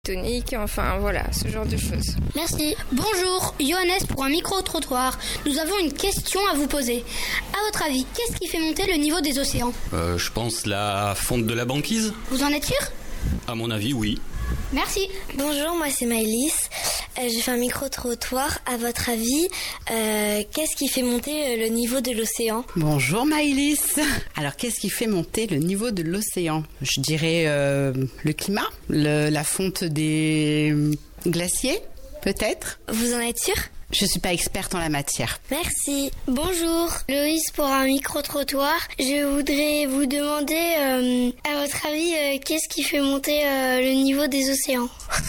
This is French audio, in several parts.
tonique, enfin voilà, ce genre de choses. Merci. Bonjour, Johannes pour un micro-trottoir. Nous avons une question à vous poser. À votre avis, qu'est-ce qui fait monter le niveau des océans ? Je pense la fonte de la banquise. Vous en êtes sûr ? À mon avis, oui. Merci. Bonjour, moi c'est Maëlys. Je fais un micro-trottoir. À votre avis, qu'est-ce qui fait monter le niveau de l'océan ? Bonjour Maëlys. Alors, qu'est-ce qui fait monter le niveau de l'océan ? Je dirais le climat, la fonte des glaciers, peut-être. Vous en êtes sûr ? Je suis pas experte en la matière. Merci. Bonjour, Loïs pour un micro-trottoir. Je voudrais vous demander, à votre avis, qu'est-ce qui fait monter le niveau des océans ?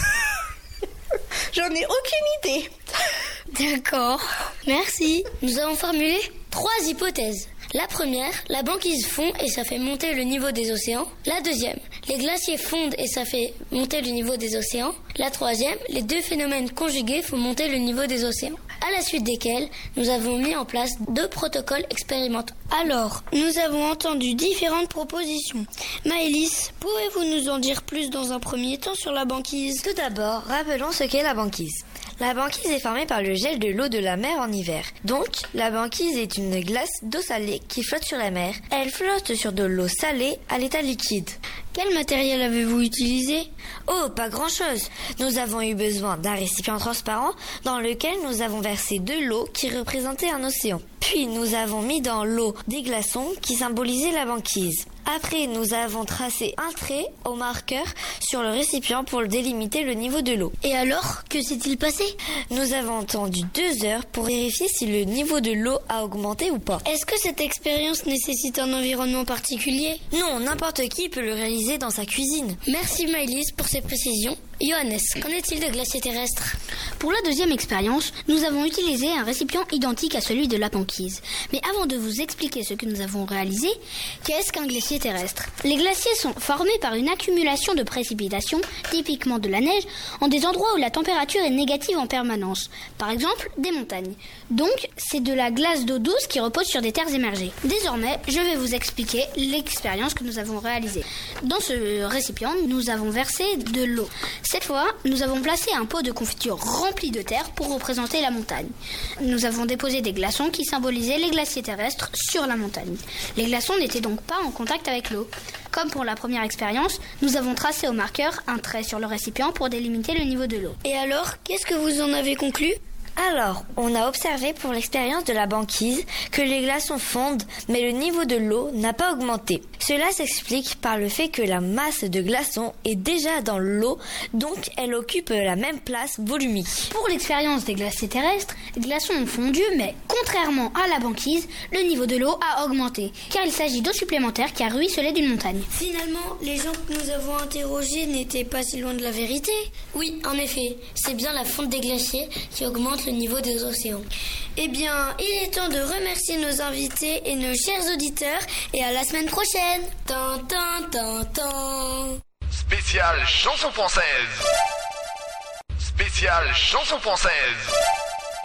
J'en ai aucune idée. D'accord. Merci. Nous avons formulé 3 hypothèses. La première, la banquise fond et ça fait monter le niveau des océans. La deuxième, les glaciers fondent et ça fait monter le niveau des océans. La troisième, les 2 phénomènes conjugués font monter le niveau des océans. À la suite desquels, nous avons mis en place 2 protocoles expérimentaux. Alors, nous avons entendu différentes propositions. Maëlys, pouvez-vous nous en dire plus dans un premier temps sur la banquise ? Tout d'abord, rappelons ce qu'est la banquise. La banquise est formée par le gel de l'eau de la mer en hiver. Donc, la banquise est une glace d'eau salée qui flotte sur la mer. Elle flotte sur de l'eau salée à l'état liquide. Quel matériel avez-vous utilisé ? Oh, pas grand-chose. Nous avons eu besoin d'un récipient transparent dans lequel nous avons versé de l'eau qui représentait un océan. Puis nous avons mis dans l'eau des glaçons qui symbolisaient la banquise. Après, nous avons tracé un trait au marqueur sur le récipient pour délimiter le niveau de l'eau. Et alors, que s'est-il passé ? Nous avons attendu 2 heures pour vérifier si le niveau de l'eau a augmenté ou pas. Est-ce que cette expérience nécessite un environnement particulier ? Non, n'importe qui peut le réaliser dans sa cuisine. Merci Maëlys pour ces précisions. Johannes, qu'en est-il de glaciers terrestres ? Pour la deuxième expérience, nous avons utilisé un récipient identique à celui de la banquise. Mais avant de vous expliquer ce que nous avons réalisé, qu'est-ce qu'un glacier terrestre ? Les glaciers sont formés par une accumulation de précipitations, typiquement de la neige, en des endroits où la température est négative en permanence. Par exemple, des montagnes. Donc, c'est de la glace d'eau douce qui repose sur des terres émergées. Désormais, je vais vous expliquer l'expérience que nous avons réalisée. Dans ce récipient, nous avons versé de l'eau. Cette fois, nous avons placé un pot de confiture rempli de terre pour représenter la montagne. Nous avons déposé des glaçons qui symbolisaient les glaciers terrestres sur la montagne. Les glaçons n'étaient donc pas en contact avec l'eau. Comme pour la première expérience, nous avons tracé au marqueur un trait sur le récipient pour délimiter le niveau de l'eau. Et alors, qu'est-ce que vous en avez conclu ? Alors, on a observé pour l'expérience de la banquise que les glaçons fondent, mais le niveau de l'eau n'a pas augmenté. Cela s'explique par le fait que la masse de glaçons est déjà dans l'eau, donc elle occupe la même place volumique. Pour l'expérience des glaciers terrestres, les glaçons ont fondu, mais contrairement à la banquise, le niveau de l'eau a augmenté, car il s'agit d'eau supplémentaire qui a ruisselé d'une montagne. Finalement, les gens que nous avons interrogés n'étaient pas si loin de la vérité. Oui, en effet, c'est bien la fonte des glaciers qui augmente le niveau des océans. Eh bien, il est temps de remercier nos invités et nos chers auditeurs et à la semaine prochaine. Tan, tan, tan, tan. Spécial chanson française. Spécial chanson française.